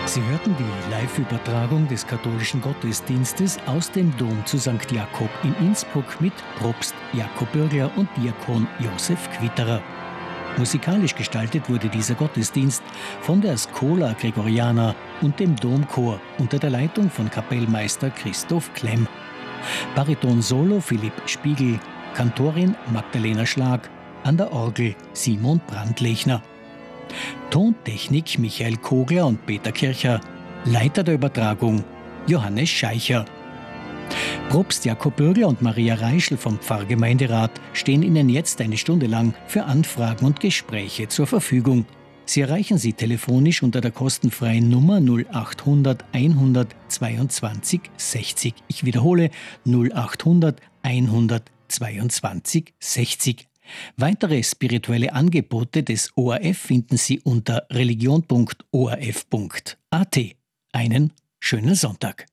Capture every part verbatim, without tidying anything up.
Sie hörten die Live-Übertragung des katholischen Gottesdienstes aus dem Dom zu Sankt Jakob in Innsbruck mit Propst Jakob Bürgler und Diakon Josef Quitterer. Musikalisch gestaltet wurde dieser Gottesdienst von der Schola Gregoriana und dem Domchor unter der Leitung von Kapellmeister Christoph Klemm. Bariton-Solo Philipp Spiegel, Kantorin Magdalena Schlag, an der Orgel Simon Brandlechner. Tontechnik Michael Kogler und Peter Kircher, Leiter der Übertragung Johannes Scheicher. Propst Jakob Bürgler und Maria Reischl vom Pfarrgemeinderat stehen Ihnen jetzt eine Stunde lang für Anfragen und Gespräche zur Verfügung. Sie erreichen sie telefonisch unter der kostenfreien Nummer null achthundert hundertzweiundzwanzig sechzig. Ich wiederhole null achthundert hundertzweiundzwanzig sechzig. Weitere spirituelle Angebote des O R F finden Sie unter religion punkt o r f punkt a t. Einen schönen Sonntag.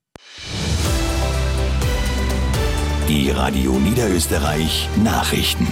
Die Radio Niederösterreich Nachrichten.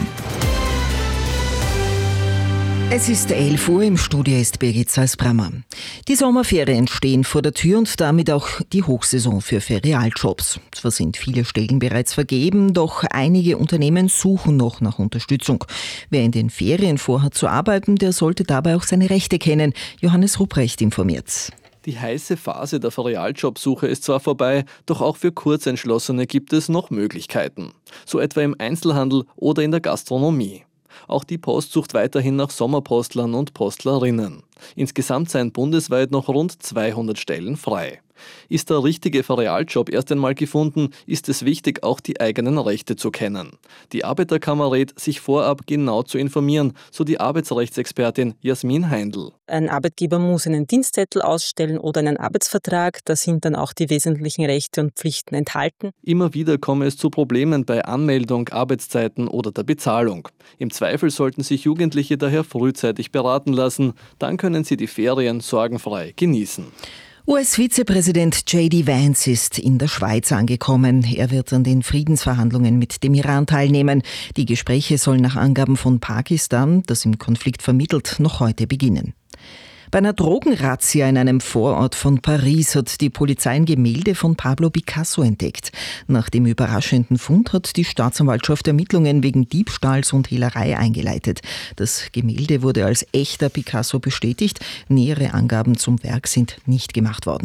Es ist elf Uhr, im Studio ist Birgit Salzbrammer. Die Sommerferien stehen vor der Tür und damit auch die Hochsaison für Ferialjobs. Zwar sind viele Stellen bereits vergeben, doch einige Unternehmen suchen noch nach Unterstützung. Wer in den Ferien vorhat zu arbeiten, der sollte dabei auch seine Rechte kennen. Johannes Rupprecht informiert. Die heiße Phase der Ferialjobsuche ist zwar vorbei, doch auch für Kurzentschlossene gibt es noch Möglichkeiten. So etwa im Einzelhandel oder in der Gastronomie. Auch die Post sucht weiterhin nach Sommerpostlern und Postlerinnen. Insgesamt seien bundesweit noch rund zweihundert Stellen frei. Ist der richtige Ferialjob erst einmal gefunden, ist es wichtig, auch die eigenen Rechte zu kennen. Die Arbeiterkammer rät, sich vorab genau zu informieren, so die Arbeitsrechtsexpertin Jasmin Heindl. Ein Arbeitgeber muss einen Dienstzettel ausstellen oder einen Arbeitsvertrag, da sind dann auch die wesentlichen Rechte und Pflichten enthalten. Immer wieder komme es zu Problemen bei Anmeldung, Arbeitszeiten oder der Bezahlung. Im Zweifel sollten sich Jugendliche daher frühzeitig beraten lassen, dann können sie die Ferien sorgenfrei genießen. U S-Vizepräsident J D Vance ist in der Schweiz angekommen. Er wird an den Friedensverhandlungen mit dem Iran teilnehmen. Die Gespräche sollen nach Angaben von Pakistan, das im Konflikt vermittelt, noch heute beginnen. Bei einer Drogenrazzia in einem Vorort von Paris hat die Polizei ein Gemälde von Pablo Picasso entdeckt. Nach dem überraschenden Fund hat die Staatsanwaltschaft Ermittlungen wegen Diebstahls und Hehlerei eingeleitet. Das Gemälde wurde als echter Picasso bestätigt. Nähere Angaben zum Werk sind nicht gemacht worden.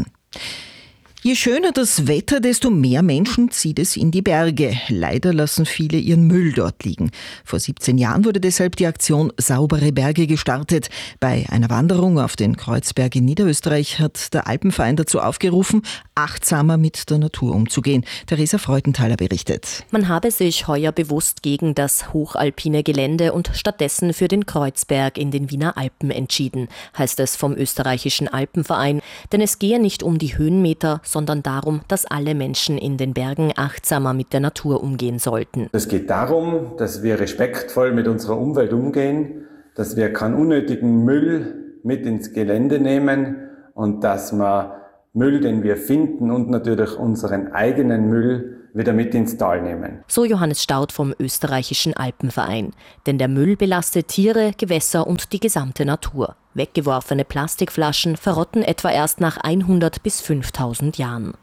Je schöner das Wetter, desto mehr Menschen zieht es in die Berge. Leider lassen viele ihren Müll dort liegen. Vor siebzehn Jahren wurde deshalb die Aktion Saubere Berge gestartet. Bei einer Wanderung auf den Kreuzberg in Niederösterreich hat der Alpenverein dazu aufgerufen, achtsamer mit der Natur umzugehen. Theresa Freudenthaler berichtet. Man habe sich heuer bewusst gegen das hochalpine Gelände und stattdessen für den Kreuzberg in den Wiener Alpen entschieden, heißt es vom österreichischen Alpenverein. Denn es gehe nicht um die Höhenmeter, sondern darum, dass alle Menschen in den Bergen achtsamer mit der Natur umgehen sollten. Es geht darum, dass wir respektvoll mit unserer Umwelt umgehen, dass wir keinen unnötigen Müll mit ins Gelände nehmen und dass wir Müll, den wir finden und natürlich unseren eigenen Müll wieder mit ins Tal nehmen. So Johannes Staud vom österreichischen Alpenverein. Denn der Müll belastet Tiere, Gewässer und die gesamte Natur. Weggeworfene Plastikflaschen verrotten etwa erst nach hundert bis fünftausend Jahren.